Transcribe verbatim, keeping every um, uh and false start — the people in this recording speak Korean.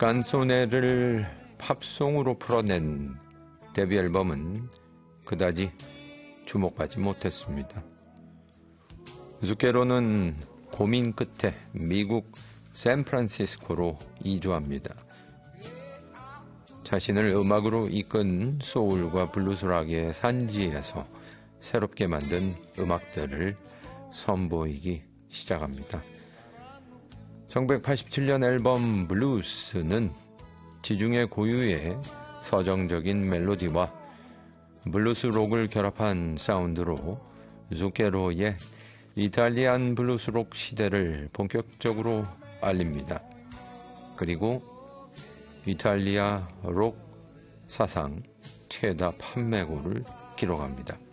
깐소네를 팝송으로 풀어낸 데뷔 앨범은 그다지 주목받지 못했습니다. zucchero는 고민 끝에 미국 샌프란시스코로 이주합니다. 자신을 음악으로 이끈 소울과 블루스락의 산지에서 새롭게 만든 음악들을 선보이기 시작합니다. 천구백팔십칠 년 앨범 블루스는 지중해 고유의 서정적인 멜로디와 블루스 록을 결합한 사운드로 zucchero의 이탈리안 블루스록 시대를 본격적으로 알립니다. 그리고 이탈리아 록 사상 최다 판매고를 기록합니다.